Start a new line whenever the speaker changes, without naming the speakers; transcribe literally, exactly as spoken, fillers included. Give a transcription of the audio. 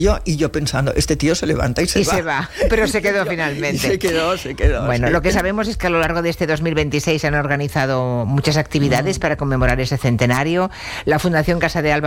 Yo, y yo pensando, este tío se levanta y se
y
va.
se va, pero se quedó finalmente.
Se quedó, se quedó.
Bueno,
sí.
Lo que sabemos es que a lo largo de este dos mil veintiséis se han organizado muchas actividades mm. para conmemorar ese centenario. La Fundación Casa de Alba